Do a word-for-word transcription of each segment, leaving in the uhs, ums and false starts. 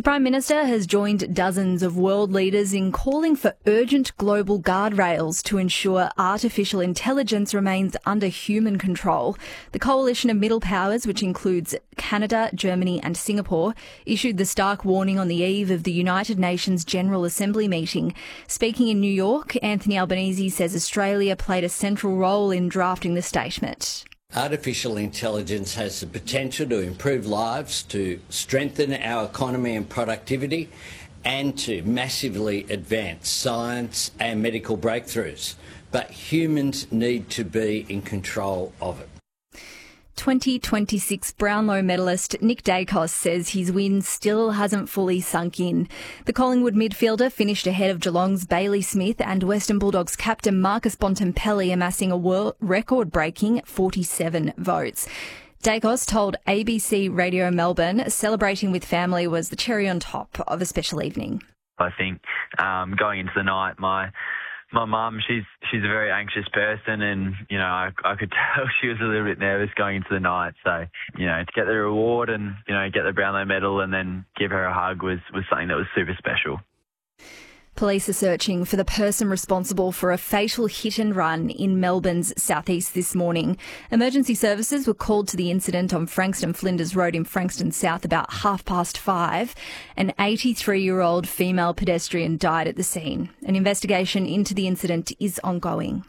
The Prime Minister has joined dozens of world leaders in calling for urgent global guardrails to ensure artificial intelligence remains under human control. The coalition of middle powers, which includes Canada, Germany and Singapore, issued the stark warning on the eve of the United Nations General Assembly meeting. Speaking in New York, Anthony Albanese says Australia played a central role in drafting the statement. Artificial intelligence has the potential to improve lives, to strengthen our economy and productivity, and to massively advance science and medical breakthroughs. But humans need to be in control of it. twenty twenty-six Brownlow medalist Nick Daicos says his win still hasn't fully sunk in. The Collingwood midfielder finished ahead of Geelong's Bailey Smith and Western Bulldogs captain Marcus Bontempelli, amassing a world record-breaking forty-seven votes. Daicos told A B C Radio Melbourne celebrating with family was the cherry on top of a special evening. I think um, going into the night, my My mum, she's she's a very anxious person, and, you know, I, I could tell she was a little bit nervous going into the night. So, you know, to get the reward and, you know, get the Brownlow medal and then give her a hug was, was something that was super special. Police are searching for the person responsible for a fatal hit and run in Melbourne's southeast this morning. Emergency services were called to the incident on Frankston Flinders Road in Frankston South about half past five. An eighty-three-year-old female pedestrian died at the scene. An investigation into the incident is ongoing.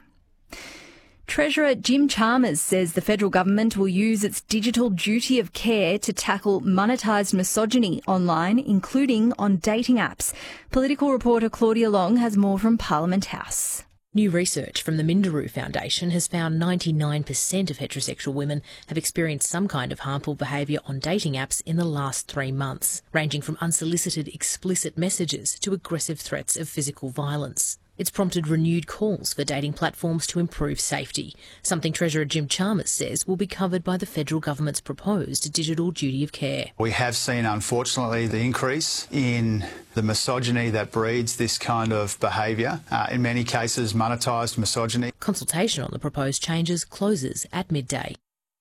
Treasurer Jim Chalmers says the federal government will use its digital duty of care to tackle monetised misogyny online, including on dating apps. Political reporter Claudia Long has more from Parliament House. New research from the Minderoo Foundation has found ninety-nine percent of heterosexual women have experienced some kind of harmful behaviour on dating apps in the last three months, ranging from unsolicited explicit messages to aggressive threats of physical violence. It's prompted renewed calls for dating platforms to improve safety, something Treasurer Jim Chalmers says will be covered by the federal government's proposed digital duty of care. We have seen, unfortunately, the increase in the misogyny that breeds this kind of behaviour, uh, in many cases monetised misogyny. Consultation on the proposed changes closes at midday.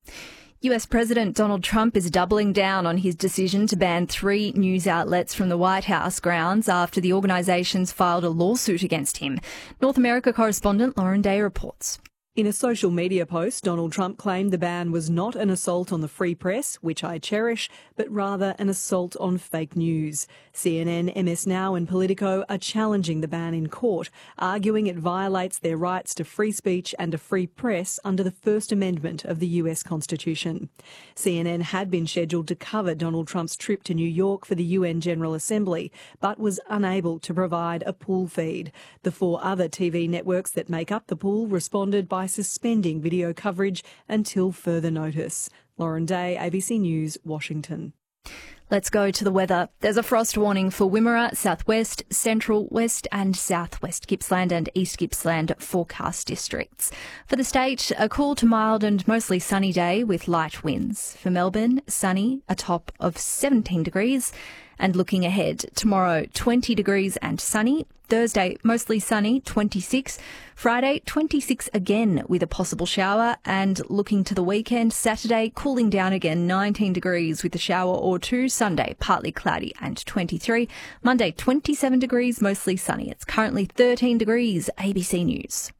U S President Donald Trump is doubling down on his decision to ban three news outlets from the White House grounds after the organisations filed a lawsuit against him. North America correspondent Lauren Day reports. In a social media post, Donald Trump claimed the ban was not an assault on the free press, which I cherish, but rather an assault on fake news. C N N, M S Now and Politico are challenging the ban in court, arguing it violates their rights to free speech and a free press under the First Amendment of the U S Constitution. C N N had been scheduled to cover Donald Trump's trip to New York for the U N General Assembly, but was unable to provide a pool feed. The four other T V networks that make up the pool responded by suspending video coverage until further notice. Lauren Day, A B C News, Washington. Let's go to the weather. There's a frost warning for Wimmera, southwest, central, west and southwest Gippsland and East Gippsland forecast districts. For the state, a cool to mild and mostly sunny day with light winds. For Melbourne, sunny, a top of seventeen degrees. And looking ahead, tomorrow, twenty degrees and sunny. Thursday, mostly sunny, twenty-six. Friday, twenty-six again with a possible shower. And looking to the weekend, Saturday, cooling down again, nineteen degrees with a shower or two. Sunday, partly cloudy and twenty-three. Monday, twenty-seven degrees, mostly sunny. It's currently thirteen degrees. A B C News.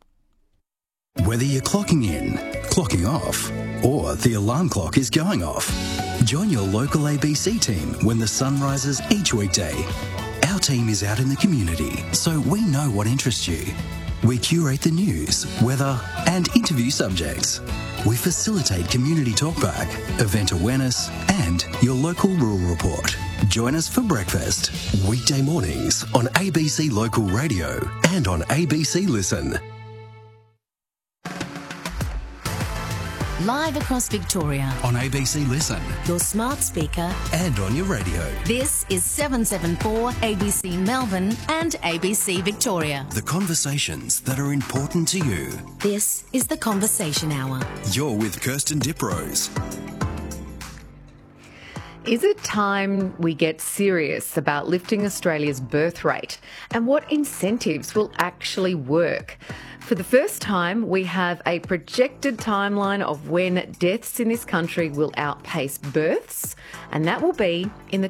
Whether you're clocking in, clocking off, or the alarm clock is going off, join your local A B C team when the sun rises each weekday. Our team is out in the community, so we know what interests you. We curate the news, weather, and interview subjects. We facilitate community talkback, event awareness, and your local rural report. Join us for breakfast, weekday mornings on A B C Local Radio and on A B C Listen. Live across Victoria. On A B C Listen. Your smart speaker. And on your radio. This is seven seven four A B C Melbourne and A B C Victoria. The conversations that are important to you. This is The Conversation Hour. You're with Kirsten Diprose. Is it time we get serious about lifting Australia's birth rate? And what incentives will actually work? For the first time, we have a projected timeline of when deaths in this country will outpace births, and that will be in the